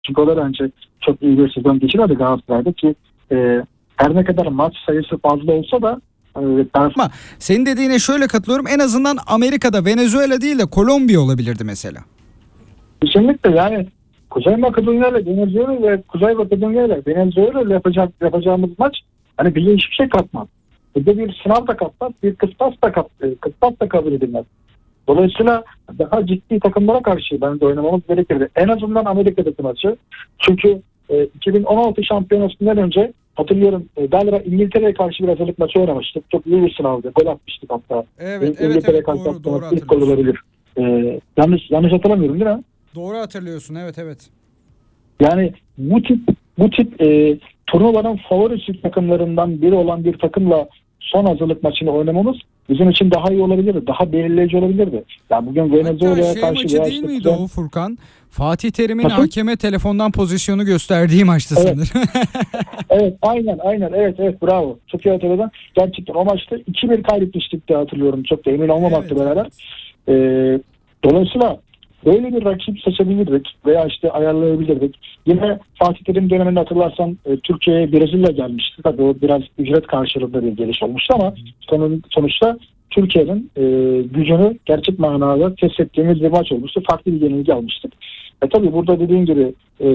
Çünkü o da bence çok iyi bir sezon geçirmedi Galatasaray'da ki her ne kadar maç sayısı fazla olsa da Ama senin dediğine şöyle katılıyorum. En azından Amerika'da Venezuela değil de Kolombiya olabilirdi mesela. kesinlikle yani Kuzey Makedonya ile Venezuela ve Kuzey Makedonya ile Venezuela ile yapacağımız maç hani bize hiçbir şey katmaz. Bir de bir sınav da katmaz, bir kıstas da kabul edilmez. Dolayısıyla daha ciddi takımlara karşı bence oynamamız gerekirdi. En azından Amerika'daki maçı. Çünkü 2016 şampiyonasından önce hatırlıyorum galiba İngiltere'ye karşı bir hazırlık maçı oynamıştık. Çok iyi bir sınavdı. Gol atmıştık hatta. Evet, İngiltere'ye karşı doğru ilk gol olabilir. Yanlış hatırlamıyorum değil mi? Doğru hatırlıyorsun, evet. Yani bu tip turnuvaların favorisi takımlarından biri olan bir takımla son hazırlık maçını oynamamız bizim için daha iyi olabilirdi. Daha belirleyici olabilirdi. Yani bugün Venezuela'ya karşı maçı değil miydi o Furkan? Fatih Terim'in hakeme telefondan pozisyonu gösterdiği maçtı sanırım. Evet, aynen. Evet, bravo. Çok iyi hatırladın. Gerçekten o maçta 2-1 kaybetmiştik diye hatırlıyorum. Çok da emin olmamakla beraber. Dolayısıyla böyle bir rakip seçebilirdik veya işte ayarlayabilirdik. Yine Fatih Terim döneminde hatırlarsan Türkiye'ye Brezilya gelmişti. Tabii o biraz ücret karşılığında bir geliş olmuştu ama sonuçta Türkiye'nin gücünü gerçek manada test ettiğimiz bir maç olmuştu. Farklı bir yenilgi almıştık. Tabii burada dediğin gibi